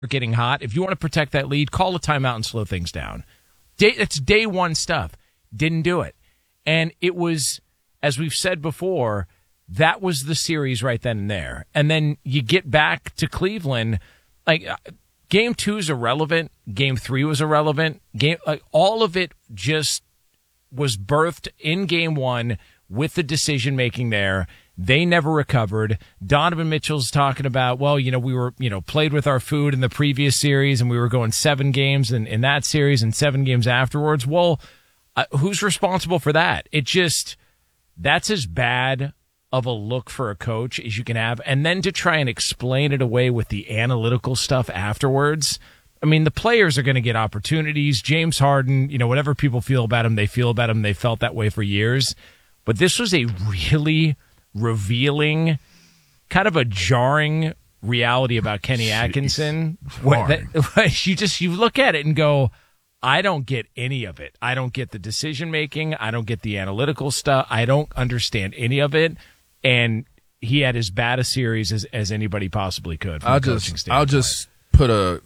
getting hot. If you want to protect that lead, call a timeout and slow things down. It's day one stuff. Didn't do it. And it was, as we've said before, that was the series right then and there. And then you get back to Cleveland, like Game 2 is irrelevant. Game 3 was irrelevant. All of it just was birthed in Game 1 with the decision making there. They never recovered. Donovan Mitchell's talking about, well, we were, played with our food in the previous series and we were going 7 games in that series and 7 games afterwards. Well, who's responsible for that? That's as bad of a look for a coach as you can have. And then to try and explain it away with the analytical stuff afterwards. I mean, the players are going to get opportunities. James Harden, whatever people feel about him, they feel about him. They felt that way for years. But this was a really revealing, kind of a jarring reality about Kenny Atkinson. You look at it and go, I don't get any of it. I don't get the decision making. I don't get the analytical stuff. I don't understand any of it. And he had as bad a series as anybody possibly could. I'll just put a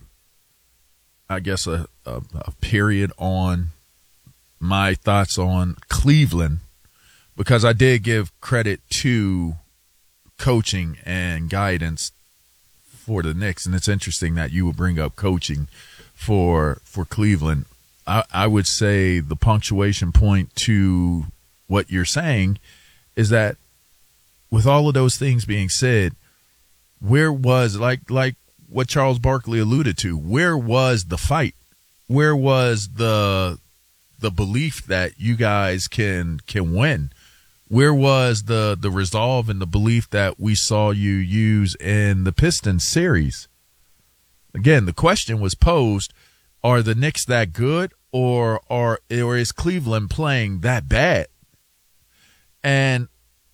period on my thoughts on Cleveland, because I did give credit to coaching and guidance for the Knicks, and it's interesting that you would bring up coaching for Cleveland. I would say the punctuation point to what you're saying is that with all of those things being said, where was, like what Charles Barkley alluded to, where was the fight? Where was the belief that you guys can win? Where was the resolve and the belief that we saw you use in the Pistons series? Again, the question was posed, are the Knicks that good, or is Cleveland playing that bad? And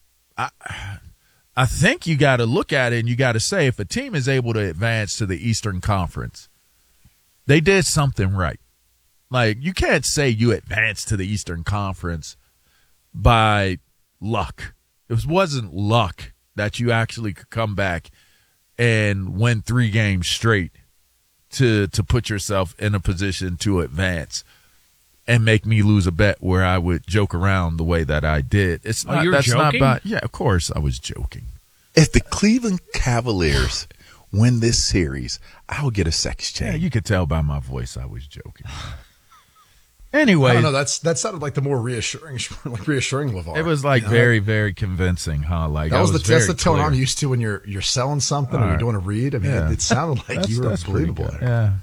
I think you got to look at it and you got to say, if a team is able to advance to the Eastern Conference, they did something right. Like, you can't say you advanced to the Eastern Conference by luck. It wasn't luck that you actually could come back and win 3 games straight to put yourself in a position to advance and make me lose a bet where I would joke around the way that I did. It's not. You were joking? Yeah, of course I was joking. If the Cleveland Cavaliers win this series, I will get a sex change. Yeah, you could tell by my voice I was joking. Anyway, I don't know. That sounded like the more reassuring LeVar. It was very, very convincing, huh? Like that's the tone I'm used to when you're selling something or you're doing a read. I mean, it sounded like you were believable. Yeah,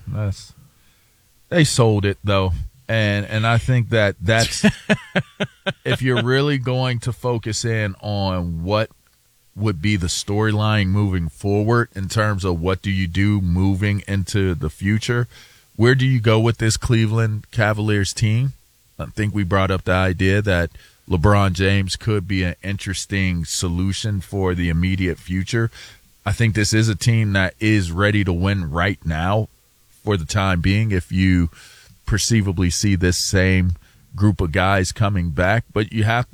they sold it though, and I think that's if you're really going to focus in on what would be the storyline moving forward in terms of what do you do moving into the future. Where do you go with this Cleveland Cavaliers team? I think we brought up the idea that LeBron James could be an interesting solution for the immediate future. I think this is a team that is ready to win right now for the time being, if you perceivably see this same group of guys coming back. But you have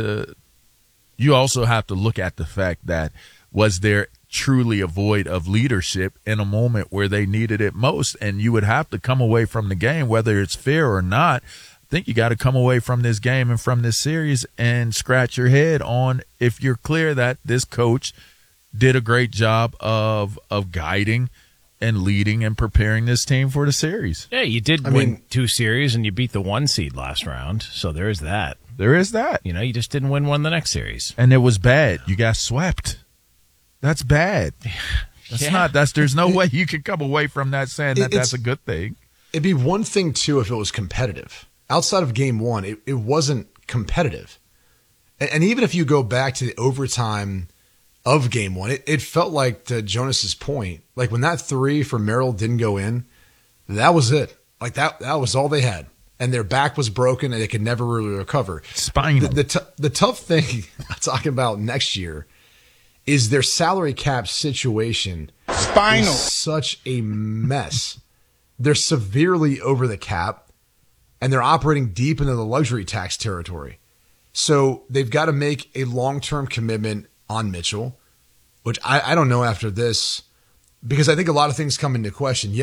you also have to look at the fact that was there truly a void of leadership in a moment where they needed it most, and you would have to come away from the game, whether it's fair or not. I think you got to come away from this game and from this series and scratch your head on if you're clear that this coach did a great job of guiding and leading and preparing this team for the series. Yeah, you did win 2 series and you beat the 1 seed last round, so there is that. There is that. You just didn't win one the next series. And it was bad. You got swept. That's bad. There's no way you can come away from that saying that's a good thing. It'd be one thing, too, if it was competitive. Outside of game 1, it wasn't competitive. And even if you go back to the overtime of game 1, it felt like, to Jonas's point, like when that 3 for Merrill didn't go in, that was it. Like that was all they had. And their back was broken and they could never really recover. Spinal. The tough thing I'm talking about next year is their salary cap situation. Spinal. Is such a mess. They're severely over the cap, and they're operating deep into the luxury tax territory. So they've got to make a long-term commitment on Mitchell, which I don't know after this because I think a lot of things come into question.